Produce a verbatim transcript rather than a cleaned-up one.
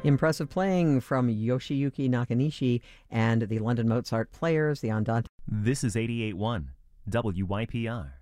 Impressive playing from Yoshiyuki Nakanishi and the London Mozart Players, the Andante. This is eighty-eight point one W Y P R.